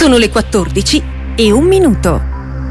Sono le 14:01.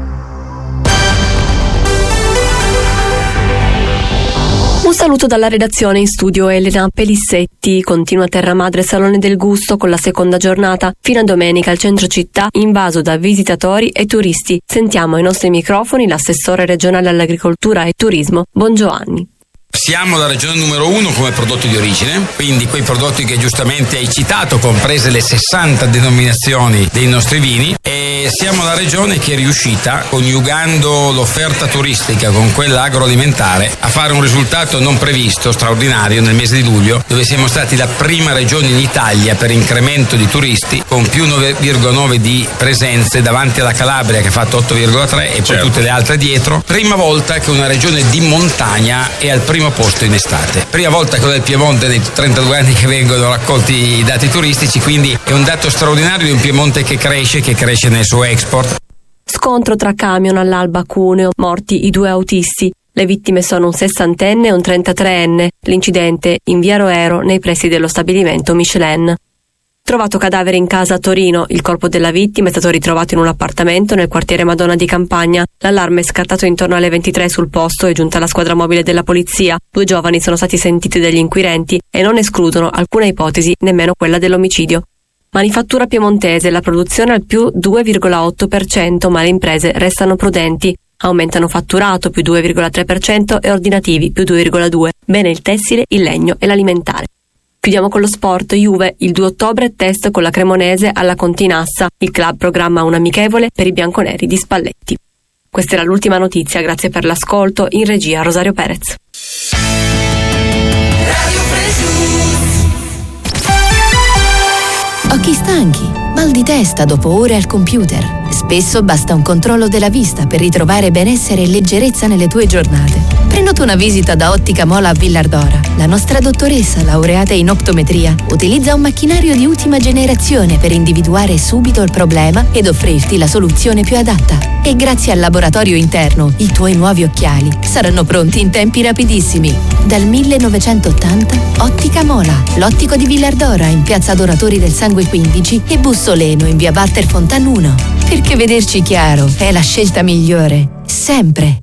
Un saluto dalla redazione, in studio Elena Pelissetti. Continua Terra Madre Salone del Gusto con la seconda giornata. Fino a domenica il centro città invaso da visitatori e turisti. Sentiamo ai nostri microfoni l'assessore regionale all'agricoltura e turismo, Bongiovanni. Siamo la regione numero 1 come prodotti di origine, quindi quei prodotti che giustamente hai citato, comprese le 60 denominazioni dei nostri vini, e siamo la regione che è riuscita, coniugando l'offerta turistica con quella agroalimentare, a fare un risultato non previsto, straordinario, nel mese di luglio, dove siamo stati la prima regione in Italia per incremento di turisti, con più 9,9 di presenze davanti alla Calabria che ha fatto 8,3 e poi tutte le altre dietro. Prima volta che una regione di montagna è al primo posto in estate. Prima volta che del Piemonte nei 32 anni che vengono raccolti i dati turistici, quindi è un dato straordinario di un Piemonte che cresce nel suo export. Scontro tra camion all'Alba a Cuneo, morti i 2 autisti. Le vittime sono un 60enne e un 33enne. L'incidente in via Roero nei pressi dello stabilimento Michelin. Trovato cadavere in casa a Torino, il corpo della vittima è stato ritrovato in un appartamento nel quartiere Madonna di Campagna. L'allarme è scattato intorno alle 23 sul posto, è giunta la squadra mobile della polizia. 2 giovani sono stati sentiti dagli inquirenti e non escludono alcuna ipotesi, nemmeno quella dell'omicidio. Manifattura piemontese, la produzione al più 2,8%, ma le imprese restano prudenti. Aumentano fatturato più 2,3% e ordinativi più 2,2%. Bene il tessile, il legno e l'alimentare. Chiudiamo con lo sport. Juve, il 2 ottobre test con la Cremonese alla Continassa. Il club programma un amichevole per i bianconeri di Spalletti. Questa era l'ultima notizia, grazie per l'ascolto. In regia Rosario Perez. Occhi stanchi, mal di testa dopo ore al computer. Spesso basta un controllo della vista per ritrovare benessere e leggerezza nelle tue giornate. Prenota una visita da Ottica Mola a Villardora. La nostra dottoressa, laureata in optometria, utilizza un macchinario di ultima generazione per individuare subito il problema ed offrirti la soluzione più adatta. E grazie al laboratorio interno, i tuoi nuovi occhiali saranno pronti in tempi rapidissimi. Dal 1980, Ottica Mola, l'ottico di Villardora in piazza Adoratori del Sangue 15 e Bussoleno in via Walter Fontan 1. Perché vederci chiaro è la scelta migliore, sempre.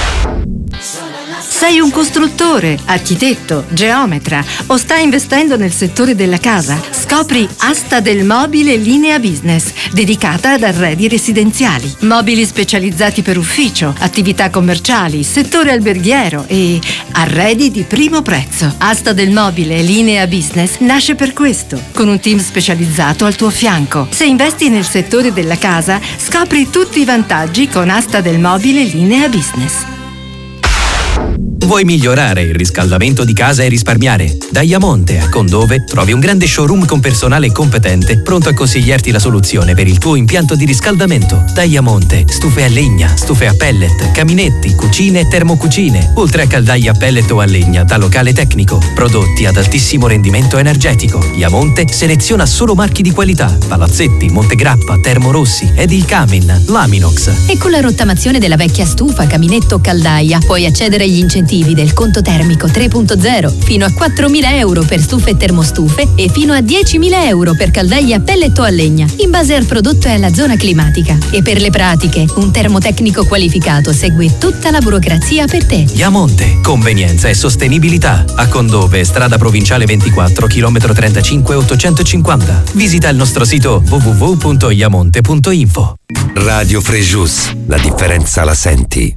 Sei un costruttore, architetto, geometra o stai investendo nel settore della casa? Scopri Asta del Mobile Linea Business, dedicata ad arredi residenziali. Mobili specializzati per ufficio, attività commerciali, settore alberghiero e arredi di primo prezzo. Asta del Mobile Linea Business nasce per questo, con un team specializzato al tuo fianco. Se investi nel settore della casa, scopri tutti i vantaggi con Asta del Mobile Linea Business. Vuoi migliorare il riscaldamento di casa e risparmiare? Da Iamonte a Condove trovi un grande showroom con personale competente pronto a consigliarti la soluzione per il tuo impianto di riscaldamento. Da Iamonte, stufe a legna, stufe a pellet, caminetti, cucine e termocucine, oltre a caldaie a pellet o a legna da locale tecnico. Prodotti ad altissimo rendimento energetico. Iamonte seleziona solo marchi di qualità: Palazzetti, Montegrappa, Termorossi, Edilcamin, Laminox. E con la rottamazione della vecchia stufa, caminetto o caldaia puoi accedere agli incentivi del conto termico 3.0 fino a 4.000 euro per stufe e termostufe e fino a 10.000 euro per caldaie a pellet o a legna, in base al prodotto e alla zona climatica. E per le pratiche, un termotecnico qualificato segue tutta la burocrazia per te. Iamonte, convenienza e sostenibilità. A Condove, strada provinciale 24, chilometro 35 850. Visita il nostro sito www.iamonte.info. Radio Frejus, la differenza la senti.